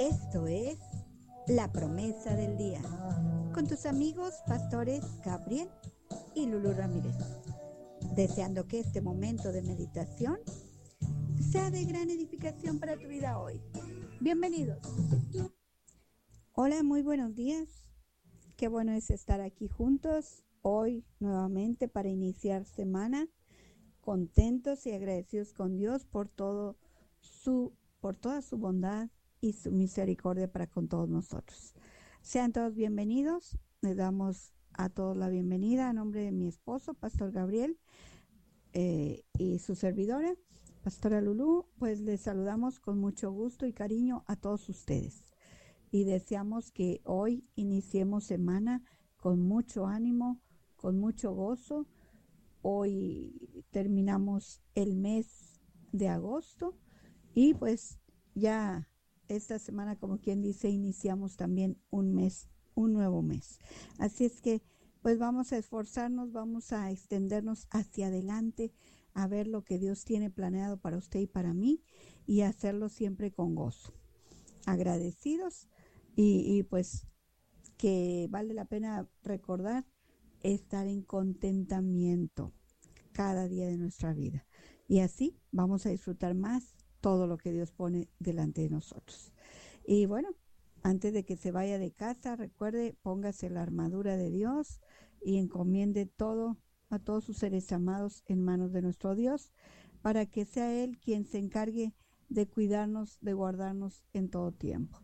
Esto es La Promesa del Día, con tus amigos pastores Gabriel y Lulu Ramírez, deseando que este momento de meditación sea de gran edificación para tu vida hoy. Bienvenidos. Hola, muy buenos días. Qué bueno es estar aquí juntos hoy nuevamente para iniciar semana, contentos y agradecidos con Dios por toda su bondad y su misericordia para con todos nosotros. Sean todos bienvenidos. Les damos a todos la bienvenida a nombre de mi esposo, Pastor Gabriel, y su servidora, Pastora Lulú. Pues les saludamos con mucho gusto y cariño a todos ustedes. Y deseamos que hoy iniciemos semana con mucho ánimo, con mucho gozo. Hoy terminamos el mes de agosto y pues ya esta semana, como quien dice, iniciamos también un nuevo mes. Así es que pues vamos a esforzarnos, vamos a extendernos hacia adelante, a ver lo que Dios tiene planeado para usted y para mí, y hacerlo siempre con gozo, agradecidos y pues que vale la pena recordar estar en contentamiento cada día de nuestra vida. Y así vamos a disfrutar más todo lo que Dios pone delante de nosotros. Y bueno, antes de que se vaya de casa, recuerde, póngase la armadura de Dios y encomiende todo a todos sus seres amados en manos de nuestro Dios, para que sea Él quien se encargue de cuidarnos, de guardarnos en todo tiempo.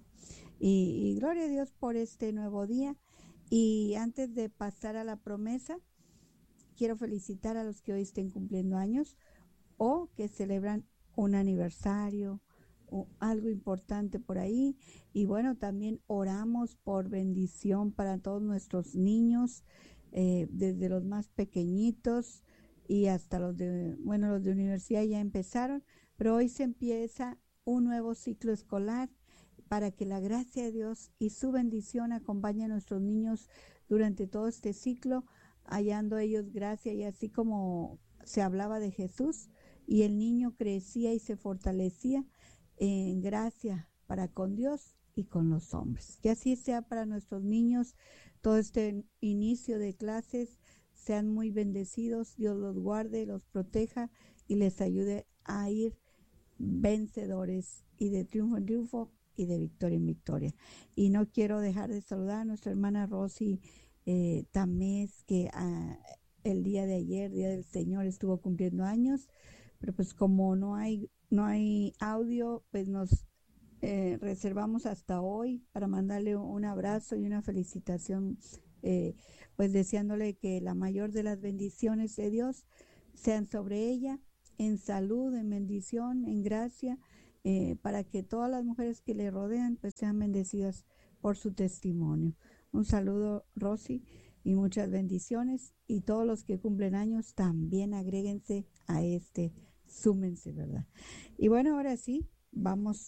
Y gloria a Dios por este nuevo día. Y antes de pasar a la promesa, quiero felicitar a los que hoy estén cumpliendo años o que celebran un aniversario o algo importante por ahí. Y bueno, también oramos por bendición para todos nuestros niños, desde los más pequeñitos y hasta los de universidad ya empezaron, pero hoy se empieza un nuevo ciclo escolar, para que la gracia de Dios y su bendición acompañe a nuestros niños durante todo este ciclo, hallando ellos gracia. Y así como se hablaba de Jesús y el niño crecía y se fortalecía en gracia para con Dios y con los hombres. Que así sea para nuestros niños todo este inicio de clases. Sean muy bendecidos, Dios los guarde, los proteja y les ayude a ir vencedores y de triunfo en triunfo y de victoria en victoria. Y no quiero dejar de saludar a nuestra hermana Rosy Tamés, que el día de ayer, Día del Señor, estuvo cumpliendo años, pero pues como no hay audio, pues nos reservamos hasta hoy para mandarle un abrazo y una felicitación, pues deseándole que la mayor de las bendiciones de Dios sean sobre ella, en salud, en bendición, en gracia, para que todas las mujeres que le rodean pues sean bendecidas por su testimonio. Un saludo, Rosy, y muchas bendiciones. Y todos los que cumplen años también agréguense a súmense, ¿verdad? Y bueno, ahora sí, vamos